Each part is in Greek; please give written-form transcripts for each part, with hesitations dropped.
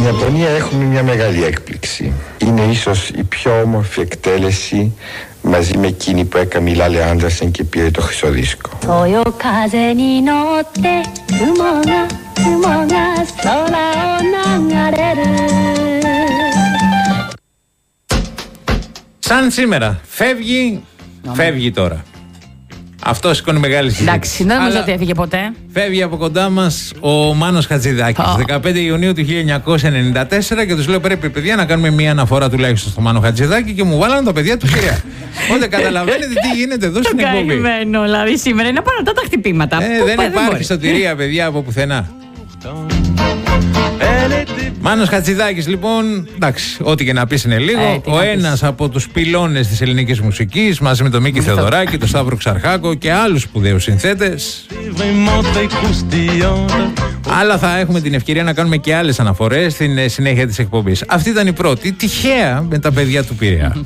Ιαπωνία έχουμε μια μεγάλη έκπληξη. Είναι ίσως η πιο όμορφη εκτέλεση μαζί με εκείνη που έκανε η Λάλε Άντερσεν και πήρε το χρυσό δίσκο. Σαν σήμερα φεύγει τώρα. Αυτό σηκώνει μεγάλη συζήτηση. Εντάξει, δεν νομίζω ότι έφυγε ποτέ. Φεύγει από κοντά μας ο Μάνος Χατζηδάκης. 15 Ιουνίου του 1994 και τους λέω: πρέπει, παιδιά, να κάνουμε μία αναφορά τουλάχιστον στο Μάνο Χατζηδάκη, και μου βάλανε τα παιδιά του Πειραιά. Οπότε καταλαβαίνετε τι γίνεται εδώ στην εκπομπή. Καημένο, δηλαδή σήμερα είναι απαρατά τα χτυπήματα. Δεν υπάρχει σωτηρία, παιδιά, από πουθενά. Μάνος Χατζηδάκης, λοιπόν, εντάξει, ό,τι και να πεις είναι λίγο. Ο ένας από τους πυλώνες της ελληνικής μουσικής, μαζί με τον Μίκη Θεοδωράκη, τον Σταύρο Ξαρχάκο και άλλους σπουδαίους συνθέτες. Αλλά θα έχουμε την ευκαιρία να κάνουμε και άλλες αναφορές στην συνέχεια της εκπομπής. Αυτή ήταν η πρώτη, τυχαία, με τα παιδιά του Πειραιά.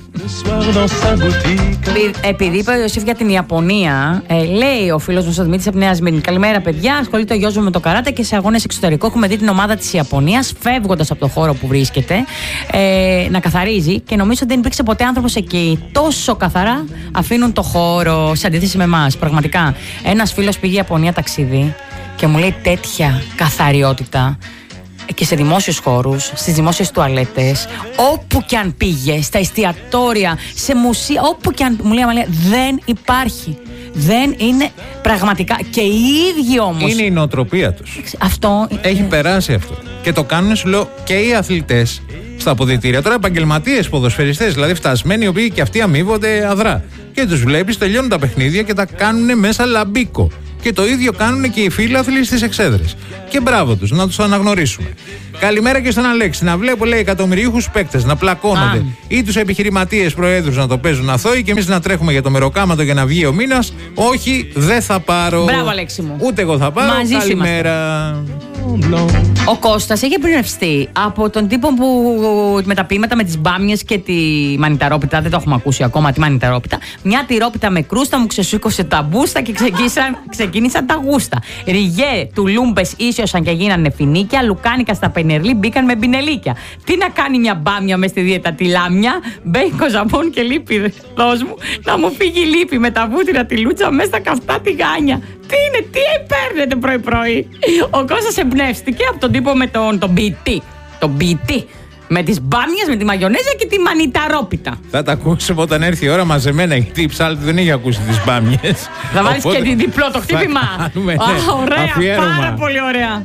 Επειδή είπε ο Ιωσήφ για την Ιαπωνία, λέει ο φίλος μας ο Δημήτρης από Νέα Σμύρνη: καλημέρα, παιδιά. Ασχολείται ο γιος μου με το καράτε και σε αγώνες εξωτερικό. Έχουμε δει την ομάδα της Ιαπωνίας φεύγοντας από το χώρο που βρίσκεται να καθαρίζει, και νομίζω ότι δεν υπήρξε ποτέ άνθρωπος εκεί. Τόσο καθαρά αφήνουν το χώρο, σε αντίθεση με εμάς. Πραγματικά. Ένας φίλος πήγε Ιαπωνία ταξίδι και μου λέει τέτοια καθαριότητα και σε δημόσιους χώρους, στις δημόσιες τουαλέτες, όπου και αν πήγε, στα εστιατόρια, σε μουσεία, όπου και αν. Μου λέει Αμαλία, δεν υπάρχει. Δεν είναι πραγματικά. Και οι ίδιοι όμως. Είναι η νοοτροπία τους. Αυτό. Έχει περάσει αυτό. Και το κάνουν, σου λέω, και οι αθλητές στα αποδυτήρια. Τώρα επαγγελματίες ποδοσφαιριστές, δηλαδή φτασμένοι, οι οποίοι και αυτοί αμείβονται αδρά. Και τους βλέπεις, τελειώνουν τα παιχνίδια και τα κάνουν μέσα λαμπίκο. Και το ίδιο κάνουν και οι φίλαθλοι στις εξέδρες. Και μπράβο τους, να τους αναγνωρίσουμε. Καλημέρα και στον Αλέξη. Να βλέπω, λέει, εκατομμυριούχους παίκτες να πλακώνονται, ή τους επιχειρηματίες προέδρους να το παίζουν αθώοι, και εμείς να τρέχουμε για το μεροκάματο για να βγει ο μήνας. Όχι, δεν θα πάρω. Μπράβο, Αλέξη μου. Ούτε εγώ θα πάρω. Μαζί καλημέρα. Ο Κώστας έχει εμπνευστεί από τον τύπο που με τα ποίηματα με τις μπάμιες και τη μανιταρόπιτα. Δεν το έχουμε ακούσει ακόμα, τη μανιταρόπιτα. Μια τυρόπιτα με κρούστα μου ξεσούκωσε τα μπούστα και ξεκίνησαν τα γούστα. Ριγέ του λούμπες ίσιωσαν και γίνανε φινίκια. Λουκάνικα στα πενερλί μπήκαν με μπινελίκια. Τι να κάνει μια μπάμια μες στη δίαιτα, τη λάμια, μπέικο, ζαμπόν και λίπη. Δώσ' μου να μου φύγει η λίπη με τα βούτυρα, τη λούτσα μέσα στα καυτά τη γάνια. Τι είναι, τι παίρνετε πρωί-πρωί. Ο Κώστας εμπνεύστηκε από τον τύπο με τον ποιητή. Τον ποιητή. Με τις μπάμιες, με τη μαγιονέζα και τη μανιταρόπιτα. Θα τα ακούσουμε όταν έρθει η ώρα μαζεμένα, γιατί η Ψάλτη δεν έχει ακούσει τις μπάμιες. Θα βάλεις και την διπλό το χτύπημα. Ωραία, πάρα πολύ ωραία.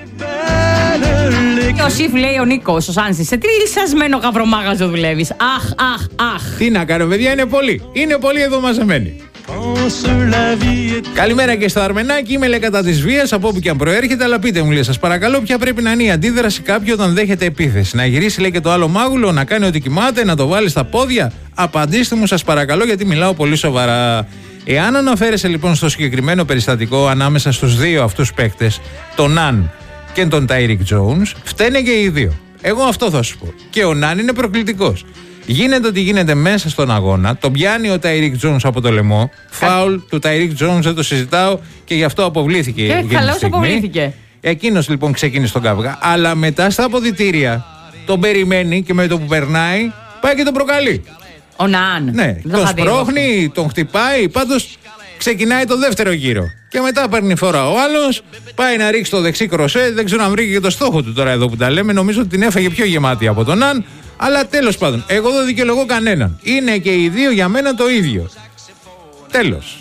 Ο Σιφ, λέει ο Νίκος, ο Σάνσης, σε τι λυσασμένο γαυρομάγαζο δουλεύεις. Αχ. Τι να κάνω, παιδιά, είναι πολύ εδώ μαζεμένοι. Καλημέρα και στο Αρμενάκι. Είμαι, λέει, κατά της βίας από όπου και αν προέρχεται, αλλά πείτε μου, λέει, σας παρακαλώ, ποια πρέπει να είναι η αντίδραση κάποιου όταν δέχεται επίθεση? Να γυρίσει, λέει, και το άλλο μάγουλο, να κάνει ότι κοιμάται, να το βάλει στα πόδια? Απαντήστε μου, σας παρακαλώ, γιατί μιλάω πολύ σοβαρά. Εάν αναφέρεσαι λοιπόν στο συγκεκριμένο περιστατικό ανάμεσα στους δύο αυτούς παίκτες, τον Ναν και τον Τάιρικ Τζόουνς, φταίνε και οι δύο. Εγώ αυτό θα σου πω. Και ο Ναν είναι προκλητικός. Γίνεται ότι γίνεται μέσα στον αγώνα, τον πιάνει ο Τάιρικ Τζόουνς από το λαιμό. Φάουλ του Τάιρικ Τζόουνς, δεν το συζητάω, και γι' αυτό αποβλήθηκε. Και καλώς αποβλήθηκε. Εκείνος λοιπόν ξεκίνησε τον καυγά. Αλλά μετά στα αποδυτήρια τον περιμένει και με το που περνάει πάει και τον προκαλεί. Ο Ναν. Ναι, τον σπρώχνει, τον χτυπάει. Πάντως ξεκινάει το δεύτερο γύρο. Και μετά παίρνει φορά ο άλλος, πάει να ρίξει το δεξί κροσέ. Δεν ξέρω αν βρήκε και το στόχο του τώρα εδώ που τα λέμε. Νομίζω ότι την έφαγε πιο γεμάτη από τον Ναν. Αλλά τέλος πάντων, εγώ δεν δικαιολογώ κανέναν. Είναι και οι δύο για μένα το ίδιο. Τέλος.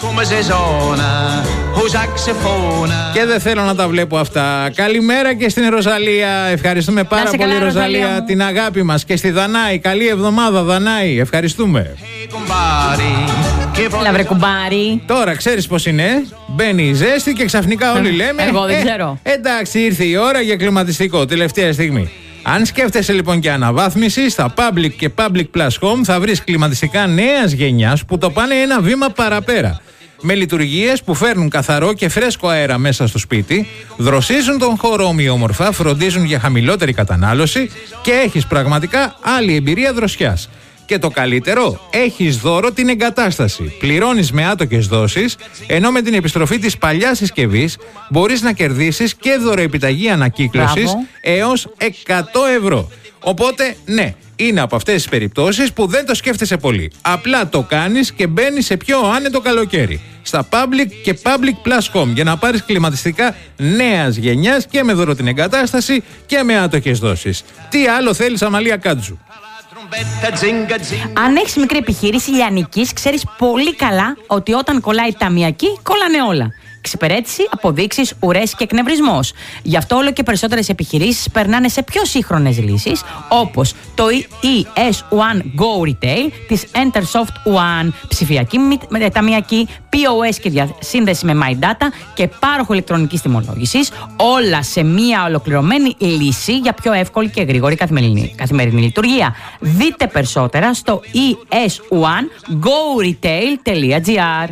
Και δεν θέλω να τα βλέπω αυτά. Καλημέρα και στην Ροζαλία. Ευχαριστούμε πάρα πολύ, Ροζαλία, την αγάπη μας. Και στη Δανάη. Καλή εβδομάδα, Δανάη. Ευχαριστούμε. Έλα βρε κουμπάρι. Τώρα ξέρεις πως είναι. Μπαίνει η ζέστη και ξαφνικά όλοι λέμε. Εγώ δεν ξέρω. Εντάξει, ήρθε η ώρα για κλιματιστικό. Τελευταία στιγμή. Αν σκέφτεσαι λοιπόν και αναβάθμιση, στα Public και Public Plus Home θα βρεις κλιματιστικά νέας γενιάς που το πάνε ένα βήμα παραπέρα. Με λειτουργίες που φέρνουν καθαρό και φρέσκο αέρα μέσα στο σπίτι, δροσίζουν τον χώρο ομοιόμορφα, φροντίζουν για χαμηλότερη κατανάλωση και έχεις πραγματικά άλλη εμπειρία δροσιάς. Και το καλύτερο, έχεις δώρο την εγκατάσταση. Πληρώνεις με άτοκες δόσεις, ενώ με την επιστροφή της παλιάς συσκευής μπορείς να κερδίσεις και δωροεπιταγή ανακύκλωσης έως 100 ευρώ. Οπότε, ναι, είναι από αυτές τις περιπτώσεις που δεν το σκέφτεσαι πολύ. Απλά το κάνεις και μπαίνεις σε πιο άνετο καλοκαίρι. Στα Public και Public Plus Home για να πάρεις κλιματιστικά νέας γενιάς και με δώρο την εγκατάσταση και με άτοκες δόσεις. Τι άλλο θέλεις, Αμαλία Κάτζου? Αν έχεις μικρή επιχείρηση λιανικής, ξέρεις πολύ καλά ότι όταν κολλάει ταμιακή, κολλάνε όλα. Εξυπηρέτηση, αποδείξεις, ουρές και εκνευρισμός. Γι' αυτό όλο και περισσότερες επιχειρήσεις περνάνε σε πιο σύγχρονες λύσεις, όπως το ES1 Go Retail της Entersoft One, ψηφιακή ταμιακή, POS και διασύνδεση με My Data και πάροχο ηλεκτρονικής τιμολόγησης, όλα σε μία ολοκληρωμένη λύση για πιο εύκολη και γρήγορη καθημερινή λειτουργία. Δείτε περισσότερα στο es1goretail.gr.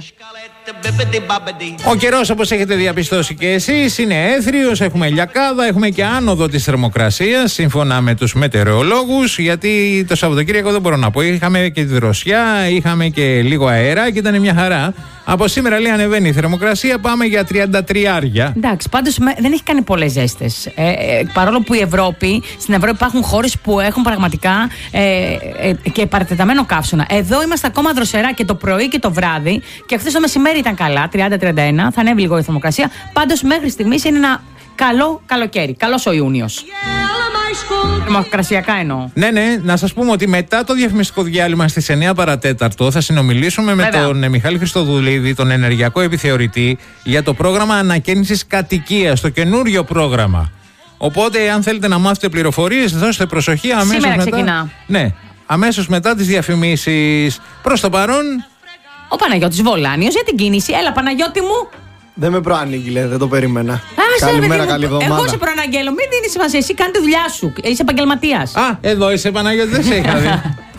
Ο καιρός, όπως έχετε διαπιστώσει και εσείς, είναι έθριος, έχουμε λιακάδα, έχουμε και άνοδο της θερμοκρασίας σύμφωνα με τους μετεωρολόγους, γιατί το Σαββατοκύριακο δεν μπορώ να πω, είχαμε και τη δροσιά, είχαμε και λίγο αέρα και ήταν μια χαρά. Από σήμερα, λέει, ανεβαίνει η θερμοκρασία, πάμε για 33. Εντάξει, πάντως δεν έχει κάνει πολλές ζέστες. Παρόλο που στην Ευρώπη υπάρχουν χώρες που έχουν πραγματικά και παρατεταμένο καύσωνα. Εδώ είμαστε ακόμα δροσερά και το πρωί και το βράδυ, και χθες το μεσημέρι ήταν καλά, 30-31, θα ανέβει λίγο η θερμοκρασία. Πάντως μέχρι στιγμής είναι ένα καλό καλοκαίρι. Καλός ο Ιούνιος. Θερμοκρασιακά εννοώ. Ναι, να σας πούμε ότι μετά το διαφημιστικό διάλειμμα στις 9 παρατέταρτο θα συνομιλήσουμε με τον Μιχάλη Χριστοδουλίδη, τον ενεργειακό επιθεωρητή, για το πρόγραμμα ανακαίνησης κατοικίας, το καινούριο πρόγραμμα. Οπότε, αν θέλετε να μάθετε πληροφορίες, δώστε προσοχή αμέσως σήμερα μετά. Ξεκινά. Ναι, αμέσως μετά τις διαφημίσεις. Προς το παρόν, ο Παναγιώτης Βολάνιος για την κίνηση. Έλα, Παναγιώτη μου. Δεν με προανήγγειλε, δεν το περίμενα. Καλημέρα, καλή εβδομάδα. Εγώ σε προαναγγέλω, μην δίνεις σημασία. Εσύ κάνει τη δουλειά σου. Είσαι επαγγελματίας. Α, εδώ είσαι, Παναγιώτη, δεν σε είχα δει.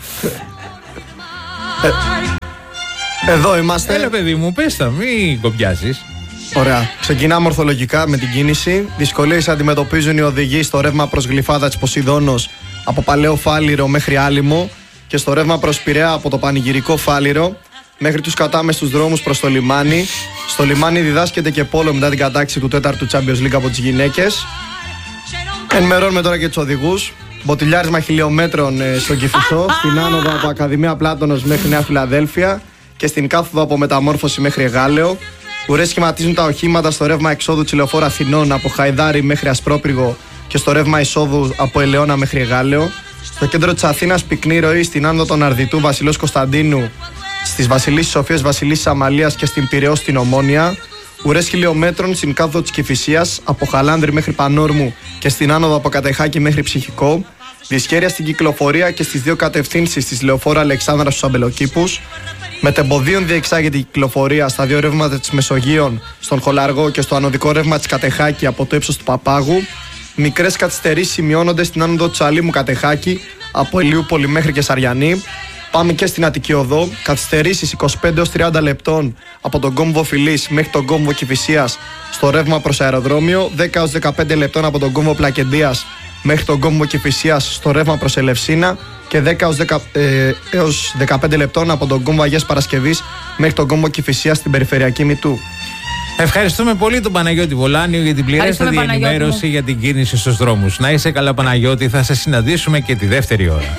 Εδώ είμαστε. Έλα, παιδί μου, πες τα, μην κομπιάζεις. Ωραία. Ξεκινάμε ορθολογικά με την κίνηση. Δυσκολίες αντιμετωπίζουν οι οδηγοί στο ρεύμα προς Γλυφάδα της Ποσειδώνος από Παλαιό Φάληρο μέχρι Άλυμο και στο ρεύμα προς Πειραιά από το Πανηγυρικό Φάληρο μέχρι τους κατάμεστους δρόμους προς το λιμάνι. Στο λιμάνι διδάσκεται και πόλο μετά την κατάκτηση του 4ου Champions League από τις γυναίκες. Ενημερώνουμε τώρα και τους οδηγούς. Μποτιλιάρισμα χιλιόμετρων στον Κηφισό, στην άνοδο από Ακαδημία Πλάτωνος μέχρι Νέα Φιλαδέλφια και στην κάθοδο από Μεταμόρφωση μέχρι Εγάλεο. Ουρές σχηματίζουν τα οχήματα στο ρεύμα εξόδου της Λεωφόρου Αθηνών από Χαϊδάρι μέχρι Ασπρόπυργο και στο ρεύμα εισόδου από Ελαιώνα μέχρι Εγάλεο. Στο κέντρο της Αθήνας πυκνή ροή στην άνοδο των Αρδιτού Βασιλός Κωνσταντίνου, στις Βασιλίσσης Σοφίας Βασιλίσσης Αμαλίας και στην Πειραιώς στην Ομόνια. Ουρές χιλιόμετρων στην κάθοδο της Κηφισίας από Χαλάνδρη μέχρι Πανόρμου και στην άνοδο από Κατεχάκη μέχρι Ψυχικό. Δυσχέρεια στην κυκλοφορία και στις δύο κατευθύνσεις της Λεωφόρου Αλεξάνδρας στους Αμπελοκήπους. Μετεμποδίων διεξάγεται η κυκλοφορία στα δύο ρεύματα της Μεσογείων, στον Χολαργό και στο ανωδικό ρεύμα της Κατεχάκη από το ύψος του Παπάγου. Μικρές καθυστερήσεις σημειώνονται στην άνοδο της Αλήμου Κατεχάκη από Ηλιούπολη μέχρι και Σαριανή. Πάμε και στην Αττική Οδό. Καθυστερήσεις 25-30 λεπτών από τον κόμβο Φιλής μέχρι τον κόμβο Κηφισίας στο ρεύμα προς αεροδρόμιο. 10-15 λεπτών από τον κόμβο Πλακεντίας μέχρι τον κόμβο Κηφισίας στο ρεύμα προς Ελευσίνα και 10-15 λεπτών από τον κόμβο Αγίας Παρασκευής μέχρι τον κόμβο Κηφισίας στην περιφερειακή Μητού. Ευχαριστούμε πολύ τον Παναγιώτη Βολάνιο για την πληρέστατη ενημέρωση για την κίνηση στους δρόμους. Να είσαι καλά, Παναγιώτη, θα σε συναντήσουμε και τη δεύτερη ώρα.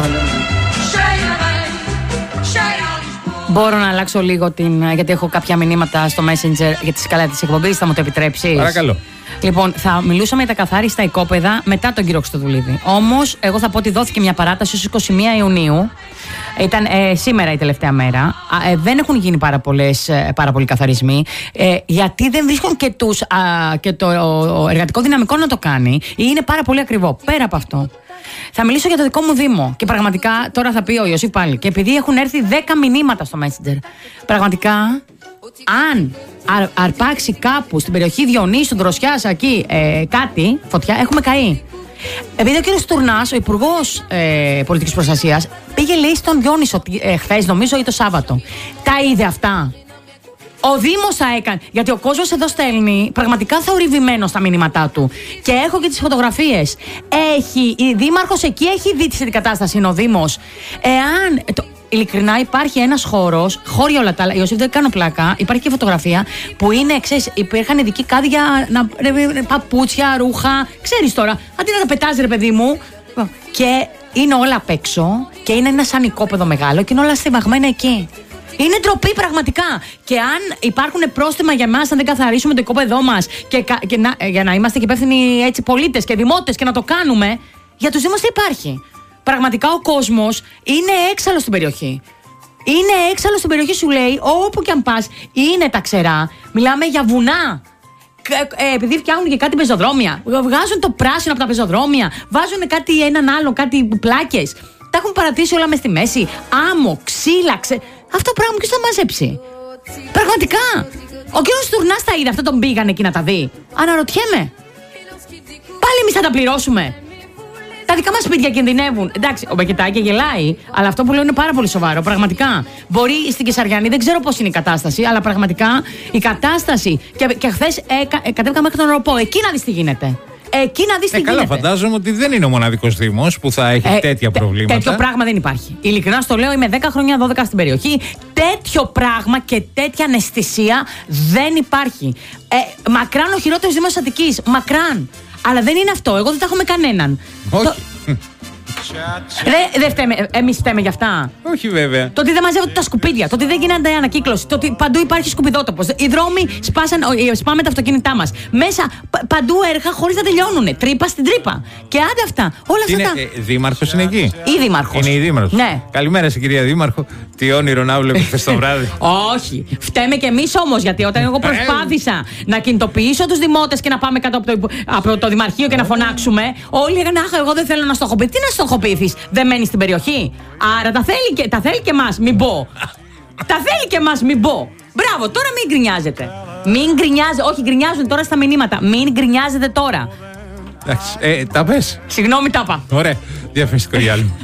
Μπορώ να αλλάξω λίγο γιατί έχω κάποια μηνύματα στο Messenger για τη σκάλα της εκπομπής, θα μου το επιτρέψεις? Παρακαλώ. Λοιπόν, θα μιλούσαμε για τα καθάριστα οικόπεδα μετά τον κύριο Χριστοδουλίδη. Όμως, εγώ θα πω ότι δόθηκε μια παράταση στους 21 Ιουνίου. Ήταν σήμερα η τελευταία μέρα. Δεν έχουν γίνει πάρα πολλοί καθαρισμοί. Γιατί δεν βρίσκουν και το εργατικό δυναμικό να το κάνει, ή είναι πάρα πολύ ακριβό. Πέρα από αυτό, θα μιλήσω για το δικό μου Δήμο. Και πραγματικά τώρα θα πει ο Ιωσήφ πάλι. Και επειδή έχουν έρθει 10 μηνύματα στο Messenger, πραγματικά, αν αρπάξει κάπου στην περιοχή Διονύσου, Δροσιάς, εκεί κάτι, φωτιά, έχουμε καεί. Επειδή ο κύριος Τουρνάς, ο Υπουργός Πολιτικής Προστασίας, πήγε, λέει, στον Διόνυσο χθες, νομίζω, ή το Σάββατο. Τα είδε αυτά? Ο Δήμος θα έκανε. Γιατί ο κόσμος εδώ στέλνει πραγματικά θορυβημένο στα μηνύματά του. Και έχω και τις φωτογραφίες. Η Δήμαρχος εκεί έχει δει την κατάσταση, είναι ο Δήμος. Ειλικρινά υπάρχει ένας χώρος, χώρια όλα τα άλλα. Ιωσήφ, δεν κάνω πλάκα. Υπάρχει και φωτογραφία που είναι, ξέρεις, υπήρχαν ειδικοί κάδια, παπούτσια, ρούχα. Ξέρεις τώρα, αντί να τα πετάζει, ρε παιδί μου. Και είναι όλα απ' έξω και είναι ένα σαν οικόπεδο μεγάλο και είναι όλα στιβαγμένα εκεί. Είναι ντροπή πραγματικά. Και αν υπάρχουν πρόστιμα για εμάς, αν δεν καθαρίσουμε το οικόπεδό μας για να είμαστε και υπεύθυνοι έτσι πολίτες και δημότες και να το κάνουμε, για τους Δήμους τι υπάρχει. Πραγματικά ο κόσμος είναι έξαλλος στην περιοχή. Είναι έξαλλος στην περιοχή, σου λέει, όπου και αν πας, είναι τα ξερά. Μιλάμε για βουνά. Επειδή φτιάχνουν και κάτι πεζοδρόμια, βγάζουν το πράσινο από τα πεζοδρόμια, βάζουν έναν άλλο, κάτι πλάκες. Τα έχουν παρατήσει όλα μες στη μέση. Άμμο, ξύλα, αυτό το πράγμα ποιος θα μαζέψει. Πραγματικά. Ο κύριος Τουρνάς τα είδε, αυτό τον πήγαν εκεί να τα δει. Αναρωτιέμαι. Πάλι εμείς θα τα πληρώσουμε. Τα δικά μας σπίτια κινδυνεύουν. Εντάξει, ο Μπακετάκη γελάει, αλλά αυτό που λέω είναι πάρα πολύ σοβαρό. Πραγματικά. Μπορεί στην Κεσαριανή, δεν ξέρω πώς είναι η κατάσταση, αλλά πραγματικά η κατάσταση. Και χθες κατέβηκα μέχρι τον Ροπό. Εκεί να δεις τι γίνεται. Εκεί να δεις τι γίνεται. Καλά, φαντάζομαι ότι δεν είναι ο μοναδικός Δήμος που θα έχει τέτοια προβλήματα. Τέτοιο πράγμα δεν υπάρχει. Ειλικρινά στο λέω, είμαι 10 χρόνια, 12 στην περιοχή. Τέτοιο πράγμα και τέτοια αναισθησία δεν υπάρχει. Μακράν ο χειρότερος Δήμος της Αττικής. Μακράν. Αλλά δεν είναι αυτό. Εγώ δεν τα έχω με κανέναν. Όχι. Δεν φταίμε. Εμείς φταίμε γι' αυτά. Όχι, βέβαια. Το ότι δεν μαζεύονται τα σκουπίδια, το ότι δεν γίνεται ανακύκλωση, το ότι παντού υπάρχει σκουπιδότοπος. Οι δρόμοι σπάμε τα αυτοκίνητά μας. Μέσα παντού έργα χωρίς να τελειώνουνε. Τρύπα στην τρύπα. Και άντε αυτά. Όλα αυτά. Είναι δήμαρχος είναι εκεί. Η δήμαρχος. Είναι η δήμαρχος. Ναι. Καλημέρα σε κυρία Δήμαρχο. Τι όνειρο να βλέπω χθες το βράδυ. Όχι. Φταίμε κι εμείς όμως, γιατί όταν εγώ προσπάθησα να κινητοποιήσω τους δημότες και να πάμε κάτω από το Δημαρχείο και να φωνάξουμε, όλοι λέγανε αχ, εγώ δεν θέλω να στοχοποιήσω. Τι να στοχοποιήσεις, δεν μένεις στην περιοχή. Άρα τα θέλει και εμάς, μην πω. Τα θέλει και εμάς, μην πω. Μπράβο, τώρα μην γκρινιάζετε. Μην γκρινιάζετε, όχι γκρινιάζουν τώρα στα μηνύματα. Μην γκρινιάζετε τώρα. Εντάξει, τα πες. Συγγνώμη, τα είπα. Ωραία, διαφημιστικό για άλλη.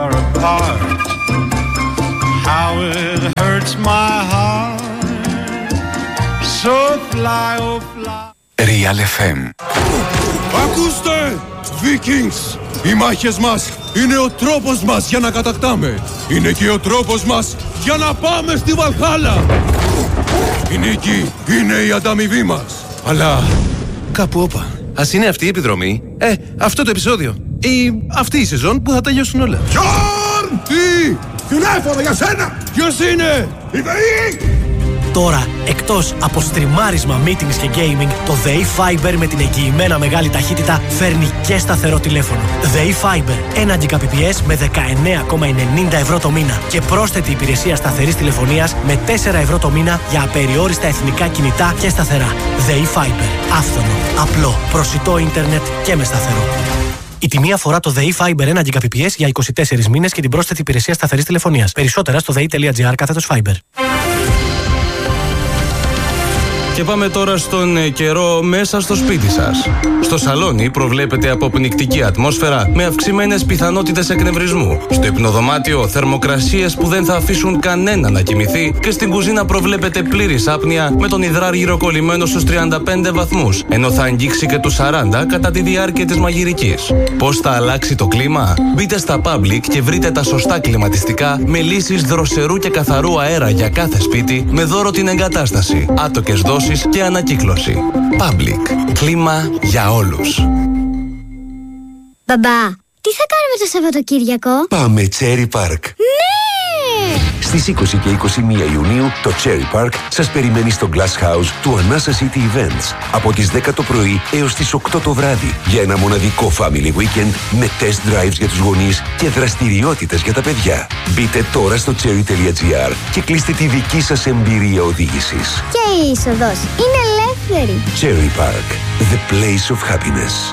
Real FM. Ακούστε, Vikings! Οι μάχες μας είναι ο τρόπος μας για να κατακτάμε. Είναι και ο τρόπος μας για να πάμε στη Βαλχάλα. Η νίκη είναι η ανταμοιβή μας. Αλλά κάπου όπα. Ας είναι αυτή η επιδρομή, αυτό το επεισόδιο ή αυτή η σεζόν που θα τελειώσουν όλα. Τζορν! Τι! Τηλέφωνο για σένα! Ποιος είναι? Η ΔΕΗ! Τώρα, εκτός από στριμάρισμα, meetings και gaming, το ΔΕΗ Fiber με την εγγυημένα μεγάλη ταχύτητα φέρνει και σταθερό τηλέφωνο. ΔΕΗ Fiber, 1 Gbps με 19,90 ευρώ το μήνα και πρόσθετη υπηρεσία σταθερής τηλεφωνίας με 4 ευρώ το μήνα για απεριόριστα εθνικά κινητά και σταθερά. ΔΕΗ Fiber, άφθονο, απλό, προσιτό ίντερνετ και με σταθερό. Η τιμή αφορά το ΔΕΗ Fiber 1 Gbps για 24 μήνες και την πρόσθετη υπηρεσία σταθερής τηλεφωνίας. Περισσότερα στο dei.gr/Fiber. Και πάμε τώρα στον καιρό μέσα στο σπίτι σας. Στο σαλόνι προβλέπεται αποπνικτική ατμόσφαιρα με αυξημένες πιθανότητες εκνευρισμού. Στο υπνοδωμάτιο θερμοκρασίες που δεν θα αφήσουν κανένα να κοιμηθεί και στην κουζίνα προβλέπεται πλήρης άπνοια με τον υδράργυρο κολλημένο στους 35 βαθμούς, ενώ θα αγγίξει και τους 40 κατά τη διάρκεια της μαγειρικής. Πώς θα αλλάξει το κλίμα? Μπείτε στα Public και βρείτε τα σωστά κλιματιστικά με λύσεις δροσερού και καθαρού αέρα για κάθε σπίτι με δώρο την εγκατάσταση, άτοκες δόσεις και ανακύκλωση. Public. Κλίμα για όλους. Μπαμπά, τι θα κάνουμε το Σαββατοκύριακο? Πάμε Cherry Park. Ναι! Στις 20 και 21 Ιουνίου το Cherry Park σας περιμένει στο Glass House του Anasa City Events από τις 10 το πρωί έως τις 8 το βράδυ για ένα μοναδικό family weekend με test drives για τους γονείς και δραστηριότητες για τα παιδιά. Μπείτε τώρα στο cherry.gr και κλείστε τη δική σας εμπειρία οδήγησης. Και η είσοδος είναι ελεύθερη. Cherry Park, the place of happiness.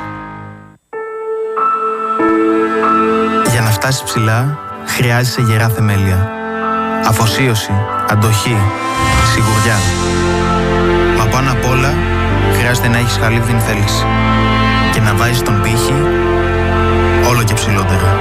Για να φτάσεις ψηλά, χρειάζεσαι γερά θεμέλια. Αφοσίωση, αντοχή, σιγουριά. Μα πάνω απ' όλα, χρειάζεται να έχεις χαλίβδινη θέληση και να βάζεις τον πύχη όλο και ψηλότερα.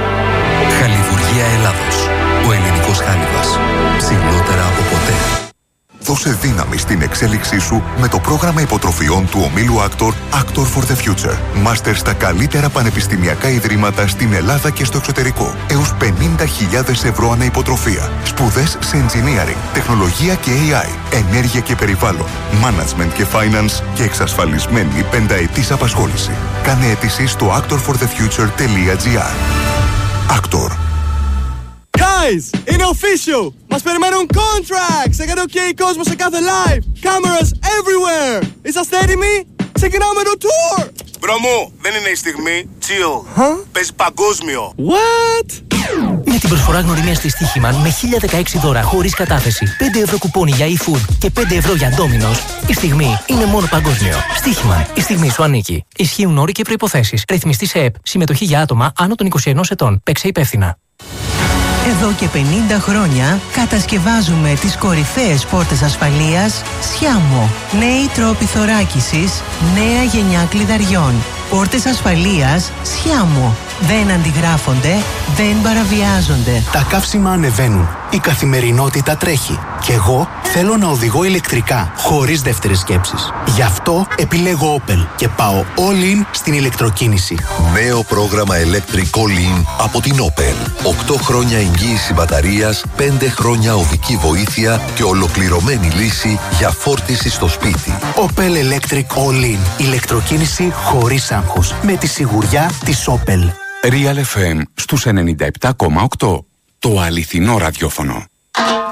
Χαλιβουργία Ελλάδος. Ο ελληνικός χάλιβας. Ψηλότερα από ποτέ. Δώσε Δώσε δύναμη στην εξέλιξή σου με το πρόγραμμα υποτροφιών του ομίλου Actor for the Future. Μάστερ στα καλύτερα πανεπιστημιακά ιδρύματα στην Ελλάδα και στο εξωτερικό. Έως 50.000 ευρώ ανά υποτροφία. Σπουδές σε engineering, τεχνολογία και AI, ενέργεια και περιβάλλον, management και finance και εξασφαλισμένη 5ετής απασχόληση. Κάνε αίτηση στο actorforthefuture.gr. Actor. Guys, είναι official! Μας περιμένουν contracts! Έκανε OK κόσμο σε κάθε live! Cameras everywhere! Είσαστε έτοιμοι? Ξεκινάμε το tour! Μπρο μου, δεν είναι η στιγμή. Chill. Παίζει παγκόσμιο. What? Με την προσφορά γνωριμίας της Στοίχημαν με 1016 δώρα χωρίς κατάθεση, 5 ευρώ κουπόνι για eFood και 5 ευρώ για Domino's, η στιγμή είναι μόνο παγκόσμιο. Στοίχημαν, η στιγμή σου ανήκει. Ισχύουν όροι και προϋποθέσεις. Ρυθμιστή σε ΕΠ. Συμμετοχή για άτομα άνω των 21 ετών. Παίξε υπεύθυνα. Εδώ και 50 χρόνια κατασκευάζουμε τις κορυφαίες πόρτες ασφαλείας Sciamo. Νέοι τρόποι θωράκισης, νέα γενιά κλειδαριών. Πόρτες ασφαλείας Sciamo. Δεν αντιγράφονται, δεν παραβιάζονται. Τα καύσιμα ανεβαίνουν. Η καθημερινότητα τρέχει. Και εγώ θέλω να οδηγώ ηλεκτρικά, χωρίς δεύτερες σκέψεις. Γι' αυτό επιλέγω Opel και πάω all in στην ηλεκτροκίνηση. Νέο πρόγραμμα Electric All In από την Opel. 8 χρόνια εγγύηση μπαταρίας, 5 χρόνια οδική βοήθεια και ολοκληρωμένη λύση για φόρτιση στο σπίτι. Opel Electric All In. Ηλεκτροκίνηση χωρίς άγχος. Με τη σιγουριά της Opel. Real FM στους 97,8. Το αληθινό ραδιόφωνο.